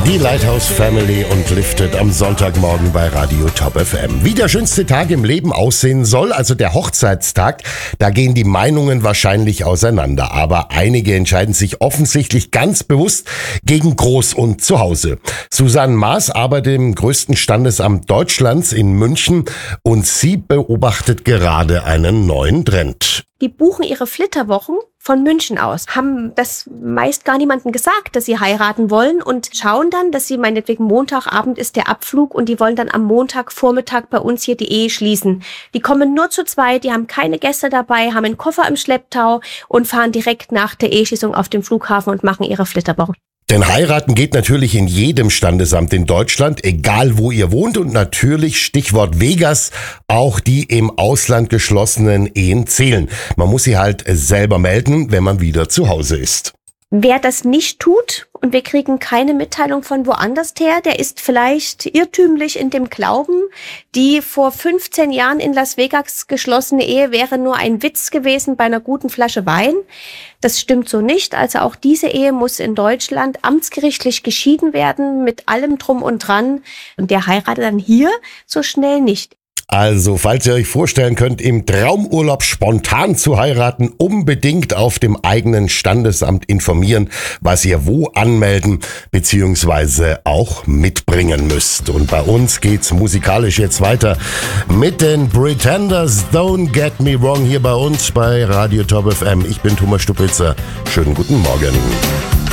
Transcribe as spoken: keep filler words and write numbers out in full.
Die Lighthouse Family und Lifted am Sonntagmorgen bei Radio Top F M. Wie der schönste Tag im Leben aussehen soll, also der Hochzeitstag, da gehen die Meinungen wahrscheinlich auseinander. Aber einige entscheiden sich offensichtlich ganz bewusst gegen Groß und Zuhause. Susanne Maas arbeitet im größten Standesamt Deutschlands in München und sie beobachtet gerade einen neuen Trend. Die buchen ihre Flitterwochen von München aus, haben das meist gar niemandem gesagt, dass sie heiraten wollen und schauen dann, dass sie meinetwegen Montagabend ist der Abflug und die wollen dann am Montagvormittag bei uns hier die Ehe schließen. Die kommen nur zu zweit, die haben keine Gäste dabei, haben einen Koffer im Schlepptau und fahren direkt nach der Eheschließung auf den Flughafen und machen ihre Flitterwochen. Denn heiraten geht natürlich in jedem Standesamt in Deutschland, egal wo ihr wohnt, und natürlich, Stichwort Vegas, auch die im Ausland geschlossenen Ehen zählen. Man muss sie halt selber melden, wenn man wieder zu Hause ist. Wer das nicht tut und wir kriegen keine Mitteilung von woanders her, der ist vielleicht irrtümlich in dem Glauben, die vor fünfzehn Jahren in Las Vegas geschlossene Ehe wäre nur ein Witz gewesen bei einer guten Flasche Wein. Das stimmt so nicht. Also auch diese Ehe muss in Deutschland amtsgerichtlich geschieden werden mit allem Drum und Dran. Und der heiratet dann hier so schnell nicht. Also, falls ihr euch vorstellen könnt, im Traumurlaub spontan zu heiraten, unbedingt auf dem eigenen Standesamt informieren, was ihr wo anmelden bzw. auch mitbringen müsst. Und bei uns geht's musikalisch jetzt weiter mit den Pretenders. Don't Get Me Wrong hier bei uns bei Radio Top F M. Ich bin Thomas Stupitzer. Schönen guten Morgen.